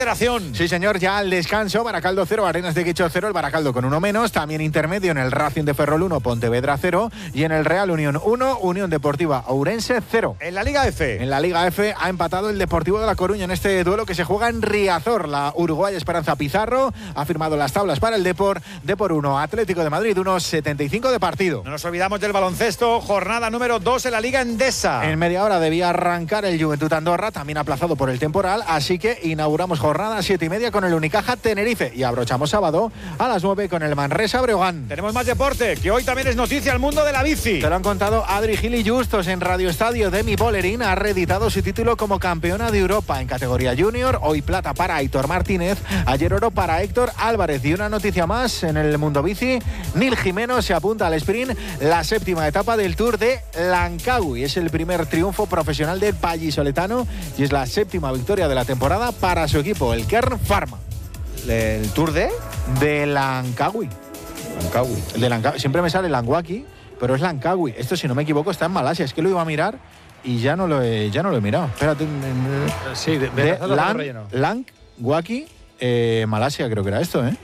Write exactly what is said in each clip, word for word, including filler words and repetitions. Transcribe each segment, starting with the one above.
Sí, señor, ya al descanso, Baracaldo cero, Arenas de Guicho cero, el Baracaldo con uno menos, también intermedio en el Racing de Ferrol uno, Pontevedra cero y en el Real Unión uno, Unión Deportiva Ourense cero. En la Liga F. En la Liga F ha empatado el Deportivo de La Coruña en este duelo que se juega en Riazor. La uruguaya Esperanza Pizarro ha firmado las tablas para el Depor, Depor uno, Atlético de Madrid uno, setenta y cinco de partido. No nos olvidamos del baloncesto, jornada número dos en la Liga Endesa. En media hora debía arrancar el Juventud Andorra, también aplazado por el temporal, así que inauguramos jornada siete y media con el Unicaja Tenerife y abrochamos sábado a las nueve con el Manresa Breogán. Tenemos más deporte, que hoy también es noticia el mundo de la bici. Te lo han contado Adri Gil y Justos en Radio Estadio. Demi Bollerín ha reeditado su título como campeona de Europa en categoría junior. Hoy plata para Aitor Martínez, ayer oro para Héctor Álvarez. Y una noticia más en el mundo bici, Nil Jimeno se apunta al sprint, la séptima etapa del Tour de Langkawi. Es el primer triunfo profesional del vallisoletano y es la séptima victoria de la temporada para su equipo, el Kern Pharma. ¿El Tour de? De Langkawi. Langkawi. De Langkawi. Siempre me sale Langwaki, pero es Langkawi. Esto, si no me equivoco, está en Malasia. Es que lo iba a mirar y ya no lo he, ya no lo he mirado. Espérate. Sí, de, de, de Lang, Langwaki, eh, Malasia creo que era esto, ¿eh?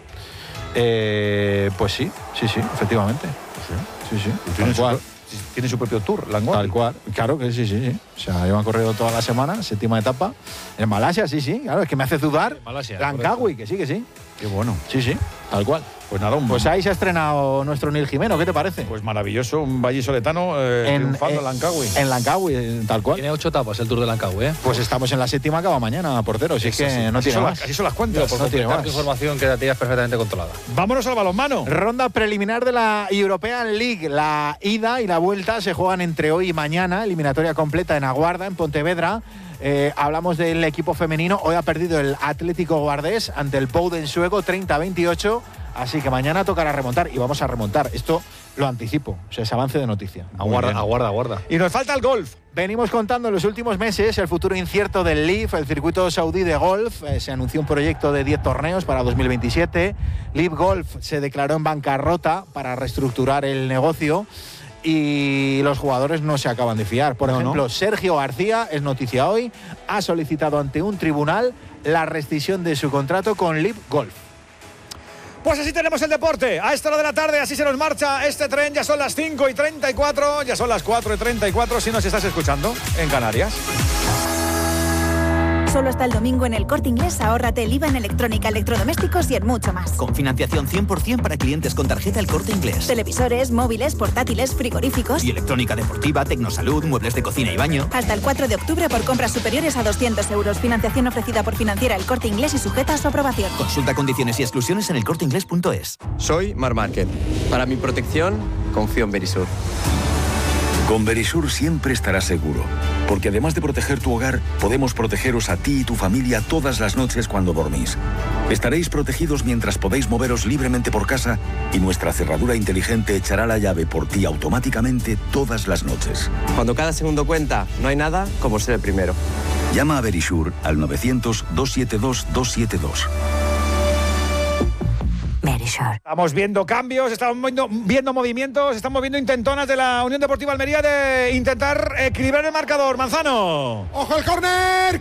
eh pues sí, sí, sí, efectivamente. Sí, sí. sí. Tal cual. Tiene su propio tour, Langwaki. Tal cual, claro que sí, sí, sí. O sea, llevan corrido toda la semana, séptima etapa. En Malasia, sí, sí, claro, es que me hace dudar. Malasia. Langkawi, que sí, que sí. Qué bueno. Sí, sí, tal cual. Pues nada, un... Pues ahí se ha estrenado nuestro Nil Jimeno, ¿qué te parece? Pues maravilloso, un vallisoletano eh, en, triunfando eh, en Langkawi. En Langkawi, tal cual. Tiene ocho etapas el Tour de Langkawi, ¿eh? Pues estamos en la séptima, acaba mañana, portero, si es que sí, no tiene más. Las, así son las cuentas. Por no tiene más. información que la tienes perfectamente controlada. Vámonos al balonmano. Ronda preliminar de la European League. La ida y la vuelta se juegan entre hoy y mañana, eliminatoria completa en Aguarda, en Pontevedra. Eh, hablamos del equipo femenino. Hoy ha perdido el Atlético Guardés ante el Bouden sueco treinta a veintiocho. Así que mañana tocará remontar y vamos a remontar. Esto lo anticipo, o sea, es avance de noticia. Aguarda, aguarda, aguarda. Y nos falta el golf. Venimos contando en los últimos meses el futuro incierto del L I V, el circuito saudí de golf. Eh, se anunció un proyecto de diez torneos para dos mil veintisiete. L I V Golf se declaró en bancarrota para reestructurar el negocio. Y los jugadores no se acaban de fiar. Por no, ejemplo, no. Sergio García, es noticia hoy, ha solicitado ante un tribunal la rescisión de su contrato con L I V Golf. Pues así tenemos el deporte. A esta hora de la tarde, así se nos marcha este tren. Ya son las cinco y treinta y cuatro, ya son las cuatro y treinta y cuatro si nos estás escuchando en Canarias. Solo hasta el domingo en el Corte Inglés ahórrate el I V A en electrónica, electrodomésticos y en mucho más. Con financiación cien por ciento para clientes con tarjeta El Corte Inglés. Televisores, móviles, portátiles, frigoríficos. Y electrónica deportiva, tecnosalud, muebles de cocina y baño. Hasta el cuatro de octubre por compras superiores a doscientos euros. Financiación ofrecida por Financiera El Corte Inglés y sujeta a su aprobación. Consulta condiciones y exclusiones en el corte inglés punto es. Soy Mar Márquez. Para mi protección, confío en Verisur. Con Verisur siempre estarás seguro, porque además de proteger tu hogar, podemos protegeros a ti y tu familia todas las noches cuando dormís. Estaréis protegidos mientras podéis moveros libremente por casa y nuestra cerradura inteligente echará la llave por ti automáticamente todas las noches. Cuando cada segundo cuenta, no hay nada como ser el primero. Llama a Verisur al novecientos, doscientos setenta y dos, doscientos setenta y dos. Estamos viendo cambios, estamos viendo, viendo movimientos, estamos viendo intentonas de la Unión Deportiva Almería de intentar equilibrar el marcador. Manzano. ¡Ojo el córner!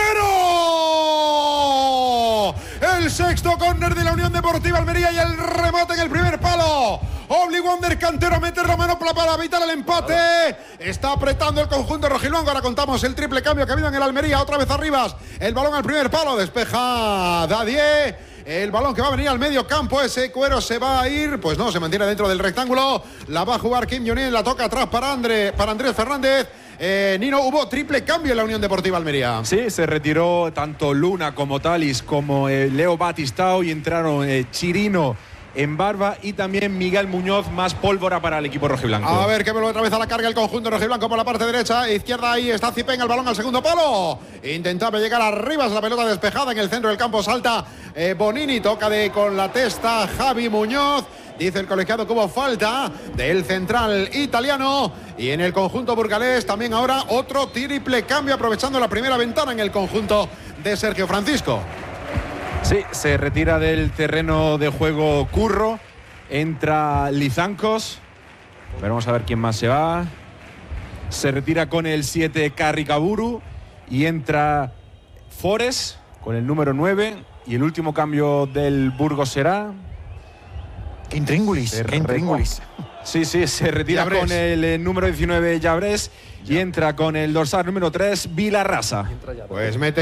¡Cantero! El sexto córner de la Unión Deportiva Almería y el remate en el primer palo. Obligó Ander Cantero a meter la manopla para evitar el empate. Está apretando el conjunto rojiblanco. Ahora contamos el triple cambio que ha habido en el Almería. Otra vez arriba. El balón al primer palo. Despeja Dadier. El balón que va a venir al medio campo, ese cuero se va a ir, pues no, se mantiene dentro del rectángulo, la va a jugar Kim Jong-un, la toca atrás para, André, para Andrés Fernández. Eh, Nino, hubo triple cambio en la Unión Deportiva Almería. Sí, se retiró tanto Luna como Talis como eh, Leo Batistao y entraron eh, Chirino en barba y también Miguel Muñoz, más pólvora para el equipo rojiblanco. A ver, que vuelve otra vez a la carga el conjunto rojiblanco por la parte derecha, izquierda, ahí está Zipen, el balón al segundo palo, intentaba llegar arriba, es la pelota despejada en el centro del campo, salta eh, Bonini, toca de con la testa Javi Muñoz. Dice el colegiado que hubo falta del central italiano. Y en el conjunto burgalés también ahora otro triple cambio, aprovechando la primera ventana en el conjunto de Sergio Francisco. Sí, se retira del terreno de juego Curro, entra Lizancos, vamos a ver quién más se va. Se retira con el siete Carricaburu y entra Forest con el número nueve. Y el último cambio del Burgos será... ¡Qué intríngulis! ¡Qué intríngulis! Sí, sí, se retira Llabrés. con el eh, número diecinueve Llabrés y entra con el dorsal número tres Vilarrasa. Pues mete